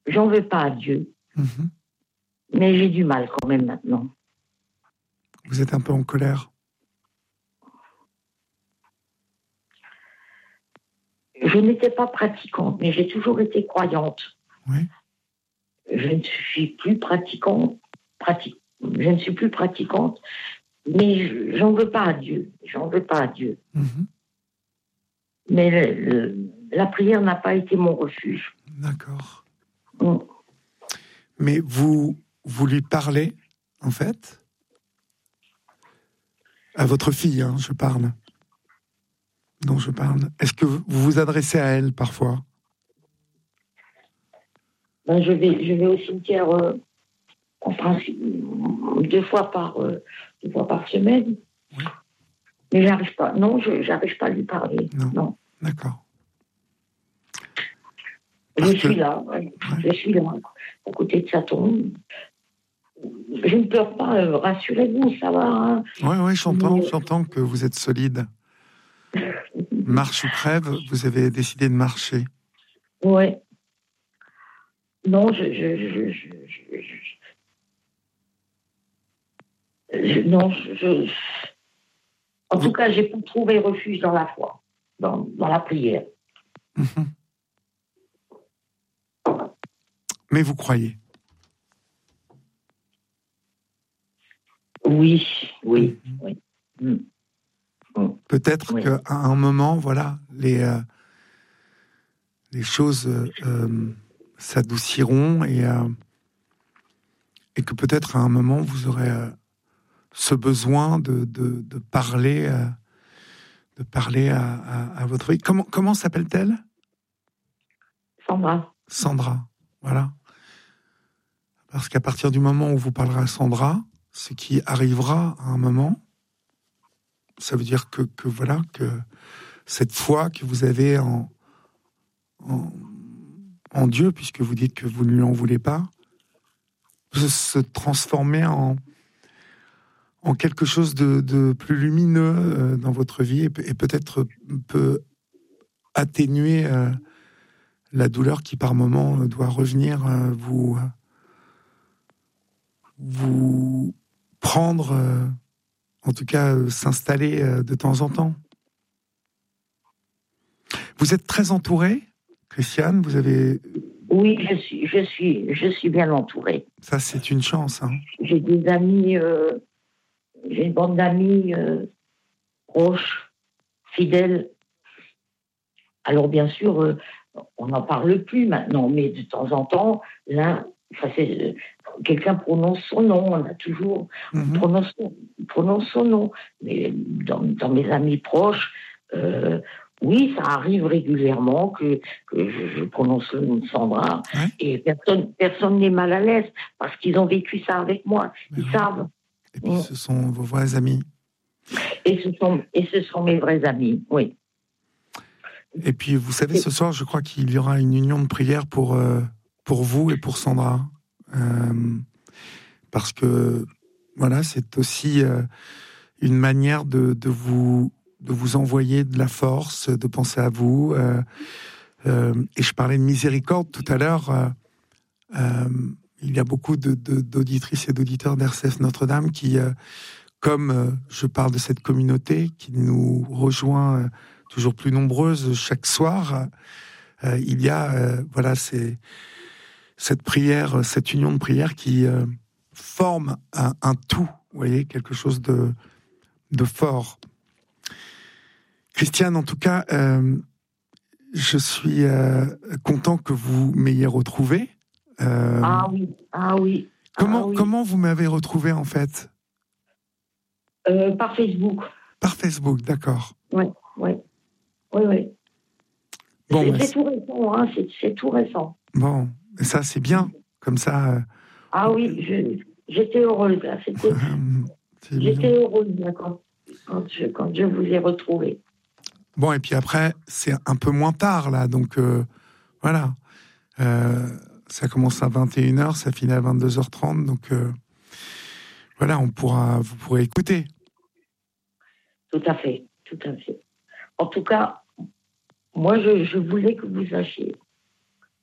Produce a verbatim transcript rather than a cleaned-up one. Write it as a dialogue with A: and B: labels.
A: j'en veux pas à Dieu.
B: Mmh.
A: Mais j'ai du mal quand même maintenant.
B: Vous êtes un peu en colère?
A: Je n'étais pas pratiquante, mais j'ai toujours été croyante.
B: Oui.
A: Je ne suis plus pratiquante, pratique, je ne suis plus pratiquante, mais j'en veux pas à Dieu. J'en veux pas à Dieu.
B: Mmh.
A: Mais le, le, la prière n'a pas été mon refuge.
B: D'accord.
A: Mm.
B: Mais vous, vous lui parlez, en fait, à votre fille, hein, je parle. dont je parle. Est-ce que vous vous adressez à elle parfois?
A: Ben, je vais, je vais au cimetière euh, en principe deux fois par, euh, deux fois par semaine.
B: Oui.
A: Mais j'arrive pas. Non, je j'arrive pas à lui parler.
B: Non.
A: Non.
B: D'accord.
A: Je
B: Parce
A: suis
B: que...
A: là. Ouais.
B: Ouais.
A: Je suis là, à côté de sa tombe. Je ne pleure pas. Euh, rassurez-vous, ça va. Hein.
B: Oui, ouais, j'entends,
A: Mais...
B: j'entends que vous êtes solide. Marche ou crève, vous avez décidé de marcher.
A: Ouais. Non, je, je, je, je, je, je, je non, je, je, en
B: vous...
A: tout cas, j'ai pu trouver refuge dans la foi, dans, dans la prière.
B: Mmh. Mais vous croyez?
A: Oui, oui,
B: Mmh.
A: oui. Mmh. Mmh.
B: Peut-être
A: Oui.
B: qu'à un moment, voilà, les, euh, les choses euh, euh, s'adouciront et, euh, et que peut-être à un moment, vous aurez euh, ce besoin de, de, de parler, euh, de parler à, à, à votre fille. Comment, comment s'appelle-t-elle?
A: Sandra.
B: Sandra, voilà. Parce qu'à partir du moment où vous parlerez à Sandra, ce qui arrivera à un moment, ça veut dire que, que voilà, que cette foi que vous avez en, en, en Dieu, puisque vous dites que vous ne lui en voulez pas, peut se transformer en, en quelque chose de, de plus lumineux euh, dans votre vie et, et peut-être peut atténuer euh, la douleur qui par moment doit revenir euh, vous, vous prendre, euh, en tout cas euh, s'installer euh, de temps en temps. Vous êtes très entourée, Christiane, vous avez...
A: Oui, je suis, je suis, je suis bien entourée.
B: Ça, c'est une chance. Hein.
A: J'ai des amis, euh, j'ai une bande d'amis euh, proches, fidèles. Alors, bien sûr, euh, on n'en parle plus maintenant, mais de temps en temps, là, ça c'est, euh, quelqu'un prononce son nom, on a toujours,
B: Mm-hmm.
A: on prononce, on prononce son nom. Mais dans, dans mes amis proches, euh, oui, ça arrive régulièrement que, que je, je prononce le nom de Sandra,
B: Ouais.
A: et personne personne n'est mal à l'aise, parce qu'ils ont vécu ça avec moi,
B: Mais
A: ils
B: oui.
A: savent.
B: Et puis, ce sont vos vrais amis.
A: Et ce sont, et ce sont mes vrais amis, oui.
B: Et puis, vous savez, ce soir, je crois qu'il y aura une union de prière pour, euh, pour vous et pour Sandra. Euh, parce que, voilà, c'est aussi euh, une manière de, de, vous, de vous envoyer de la force, de penser à vous. Euh, euh, et je parlais de miséricorde tout à l'heure. Euh, euh, il y a beaucoup de, de, d'auditrices et d'auditeurs d'R C F Notre-Dame qui, euh, comme euh, je parle de cette communauté qui nous rejoint euh, toujours plus nombreuses chaque soir, euh, il y a euh, voilà c'est cette prière, cette union de prière qui euh, forme un, un tout, vous voyez, quelque chose de de fort. Christiane, en tout cas, euh, je suis euh, content que vous m'ayez retrouvé. Euh,
A: Ah oui, ah oui.
B: comment
A: ah oui.
B: comment vous m'avez retrouvé en fait?
A: Euh, par Facebook.
B: Par Facebook, d'accord.
A: Oui, oui, oui, oui.
B: Bon,
A: c'est,
B: bah,
A: c'est tout récent, hein, c'est, c'est tout récent.
B: bon, et ça c'est bien, comme ça. Euh,
A: Ah oui, je, j'étais heureuse, là. C'était,
B: c'est
A: j'étais
B: bien.
A: heureuse, là, quand, quand, je, quand je vous ai retrouvé.
B: Bon, et puis après, c'est un peu moins tard, là, donc euh, voilà. Euh, ça commence à vingt et une heures, ça finit à vingt-deux heures trente, donc euh, voilà, on pourra, vous pourrez écouter.
A: Tout à fait, tout à fait. En tout cas, moi, je, je voulais que vous sachiez